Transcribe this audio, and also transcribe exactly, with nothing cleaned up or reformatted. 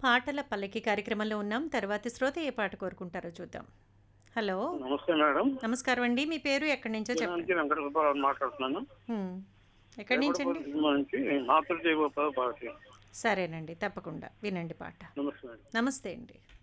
పాటల పల్లకి కార్యక్రమంలో ఉన్నాం. తర్వాతి శ్రోత ఏ పాట కోరుకుంటారో చూద్దాం. హలో! నమస్తే మేడం. నమస్కారం అండి. మీ పేరు ఎక్కడి నుంచో నేను చెప్పండి. నుంచి వెంకట సుబ్బారావు మాట్లాడుతున్నాను. హ్మ్. ఎక్కడి రేపటిపల్లి నుంచండి? సినిమా నుంచి మాతృ జయగోపాల పార్టీ. సరేనండి. తప్పకుండా వినండి పాట. నమస్తే మేడం. నమస్తే అండి.